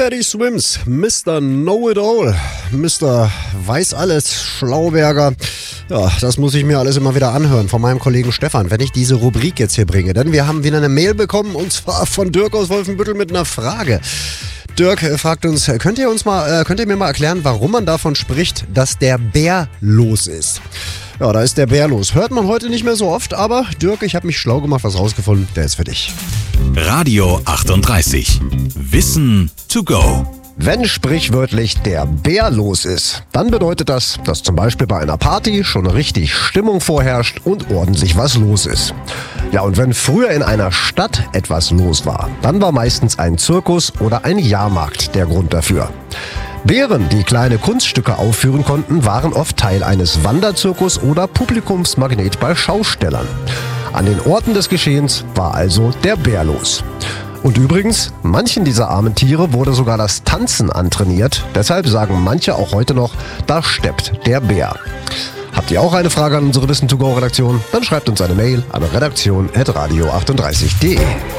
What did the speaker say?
Teddy Swims, Mr. Know-It-All, Mr. Weiß-Alles, Schlauberger. Ja, das muss ich mir alles immer wieder anhören von meinem Kollegen Stefan, wenn ich diese Rubrik jetzt hier bringe. Denn wir haben wieder eine Mail bekommen, und zwar von Dirk aus Wolfenbüttel mit einer Frage. Dirk fragt uns, könnt ihr mir mal erklären, warum man davon spricht, dass der Bär los ist? Ja, da ist der Bär los. Hört man heute nicht mehr so oft, aber Dirk, ich habe mich schlau gemacht, was rausgefunden, der ist für dich. Radio 38. Wissen to go. Wenn sprichwörtlich der Bär los ist, dann bedeutet das, dass zum Beispiel bei einer Party schon richtig Stimmung vorherrscht und ordentlich was los ist. Ja, und wenn früher in einer Stadt etwas los war, dann war meistens ein Zirkus oder ein Jahrmarkt der Grund dafür. Bären, die kleine Kunststücke aufführen konnten, waren oft Teil eines Wanderzirkus oder Publikumsmagnet bei Schaustellern. An den Orten des Geschehens war also der Bär los. Und übrigens, manchen dieser armen Tiere wurde sogar das Tanzen antrainiert. Deshalb sagen manche auch heute noch, da steppt der Bär. Habt ihr auch eine Frage an unsere Wissen-to-go-Redaktion? Dann schreibt uns eine Mail an redaktion@radio38.de.